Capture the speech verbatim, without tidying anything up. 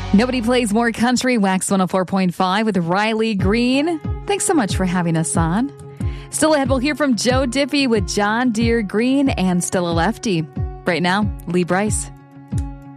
Nobody plays more country. Wax one oh four point five with Riley Green. Thanks so much for having us on. Still ahead, we'll hear from Joe Diffie with John Deere Green and Still a Lefty. Right now, Lee Brice.